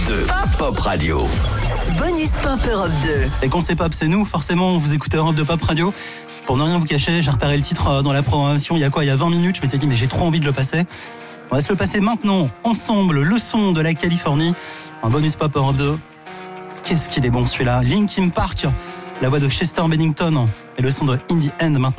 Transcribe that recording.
2, Pop Radio. Bonus Pop Europe 2. Et quand c'est pop, c'est nous, forcément, vous écoutez Europe 2 Pop Radio. Pour ne rien vous cacher, j'ai repéré le titre dans la programmation il y a 20 minutes. Je m'étais dit, mais j'ai trop envie de le passer. On va se le passer maintenant, ensemble, le son de la Californie. Un bonus Pop Europe 2. Qu'est-ce qu'il est bon celui-là. Linkin Park, la voix de Chester Bennington et le son de In the End maintenant.